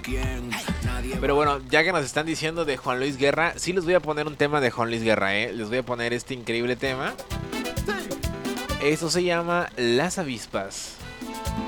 Pero bueno, ya que nos están diciendo de Juan Luis Guerra, sí les voy a poner un tema de Juan Luis Guerra, les voy a poner este increíble tema. Eso se llama Las Avispas.